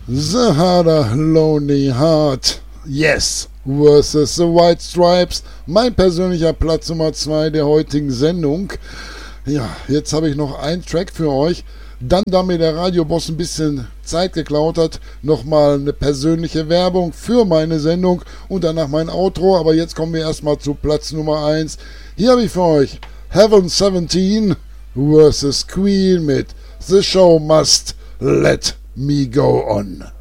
The Harder Lonely Heart, Yes, versus The White Stripes, mein persönlicher Platz Nummer 2 der heutigen Sendung. Ja, jetzt habe ich noch einen Track für euch. Dann, da mir der Radioboss ein bisschen Zeit geklaut hat, nochmal eine persönliche Werbung für meine Sendung und danach mein Outro. Aber jetzt kommen wir erstmal zu Platz Nummer 1. Hier habe ich für euch Heaven 17 vs. Queen mit The Show Must Let Me Go On.